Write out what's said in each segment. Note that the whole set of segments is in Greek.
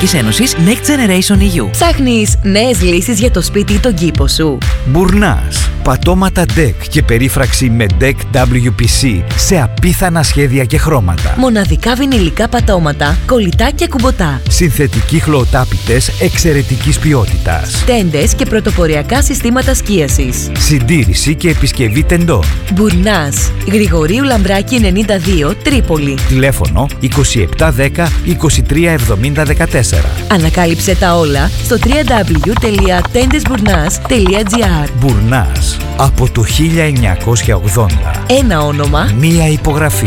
Ευρωπαϊκής Ένωσης Next Generation EU. Ψάχνεις νέες λύσεις για το σπίτι ή τον κήπο σου? Μπουρνάς. Πατώματα DEC και περίφραξη με DEC WPC σε απίθανα σχέδια και χρώματα. Μοναδικά βινιλικά πατώματα, κολλητά και κουμποτά. Συνθετικοί χλωοτάπητες εξαιρετικής ποιότητας. Τέντες και πρωτοποριακά συστήματα σκίασης. Συντήρηση και επισκευή τεντών. Μπουρνάς. Γρηγορίου Λαμπράκη 92, Τρίπολη. Τηλέφωνο 2710 237014. Ανακάλυψε τα όλα στο www.tendesbournas.gr. Μπουρνάς. Από το 1980. Ένα όνομα, Μία υπογραφή.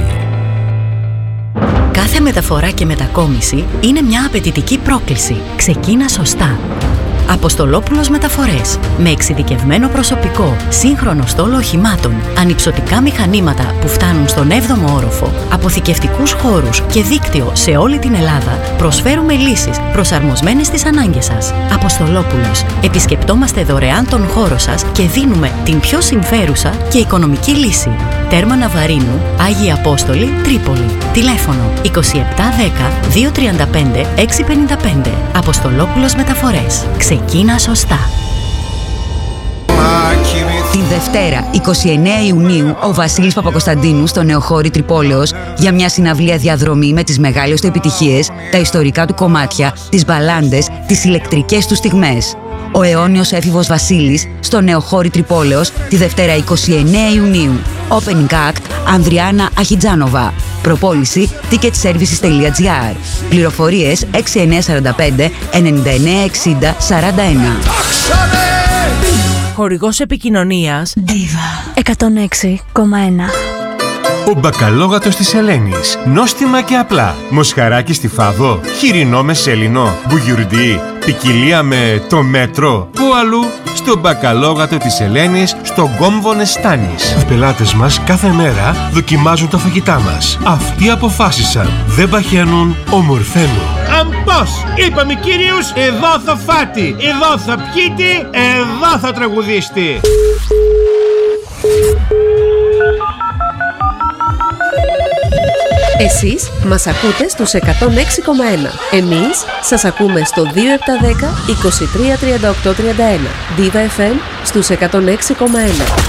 Κάθε μεταφορά και μετακόμιση είναι μια απαιτητική πρόκληση. Ξεκίνα σωστά. Αποστολόπουλος Μεταφορές. Με εξειδικευμένο προσωπικό, σύγχρονο στόλο οχημάτων, ανυψωτικά μηχανήματα που φτάνουν στον 7ο όροφο, αποθηκευτικούς χώρους και δίκτυο σε όλη την Ελλάδα, προσφέρουμε λύσεις προσαρμοσμένες στις ανάγκες σας. Αποστολόπουλος. Επισκεπτόμαστε δωρεάν τον χώρο σας και δίνουμε την πιο συμφέρουσα και οικονομική λύση. Τέρμα Ναβαρίνου, Άγιοι Απόστολοι, Τρίπολη. Τηλέφωνο 2710 235 655. Αποστολόπουλος Μεταφορές. Ξεκίνα σωστά. Την Δευτέρα, 29 Ιουνίου, ο Βασίλης Παπακοσταντίνου στο Νεοχώρι Τρυπόλεως για μια συναυλία διαδρομή με τις μεγάλες του επιτυχίες, τα ιστορικά του κομμάτια, τις μπαλάντες, τις ηλεκτρικές του στιγμές. Ο αιώνιος έφηβος Βασίλης στο Νεοχώρι Τρυπόλεως τη Δευτέρα 29 Ιουνίου. Opening Act Ανδριάννα Αχιτζάνοβα. Προπόληση ticketservices.gr. Πληροφορίες 6945 9960 41. χορηγός επικοινωνίας Diva 106,1. Ο μπακαλόγατος της Ελένης. Νόστιμα και απλά. Μοσχαράκι στη Φάδο. Χοιρινό με σέλινο. Μπουγιουρντί. Ποικιλία με το μέτρο. Πού αλλού? Στο μπακαλόγατο της Ελένης, στο Κόμβο Νεστάνης. Οι πελάτες μας κάθε μέρα δοκιμάζουν τα φαγητά μας. Αυτοί αποφάσισαν. Δεν παχαίνουν, ομορφαίνουν. Πώς! Είπαμε κύριους, εδώ θα φάτε, εδώ θα πιείτε, εδώ θα τραγουδήσετε. Εσείς μας ακούτε στους 106,1. Εμείς σας ακούμε στο 2710 23 38 31. Diva FM στους 106,1.